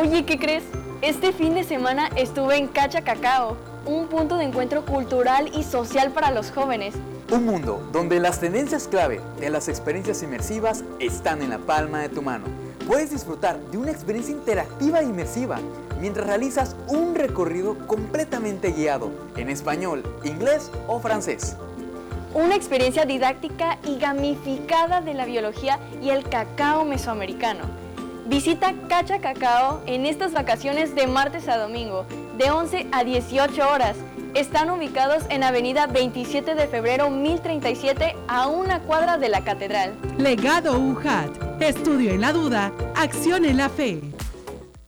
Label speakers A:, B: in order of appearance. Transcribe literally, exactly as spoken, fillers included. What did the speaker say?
A: Oye, ¿qué crees? Este fin de semana estuve en Cacha Cacao, un punto de encuentro cultural y social para los jóvenes.
B: Un mundo donde las tendencias clave de las experiencias inmersivas están en la palma de tu mano. Puedes disfrutar de una experiencia interactiva e inmersiva mientras realizas un recorrido completamente guiado en español, inglés o francés.
A: Una experiencia didáctica y gamificada de la biología y el cacao mesoamericano. Visita Cacha Cacao en estas vacaciones de martes a domingo, de once a dieciocho horas. Están ubicados en avenida veintisiete de febrero mil treinta y siete, a una cuadra de la catedral.
C: Legado U J A T. Estudio en la duda, acción en la fe.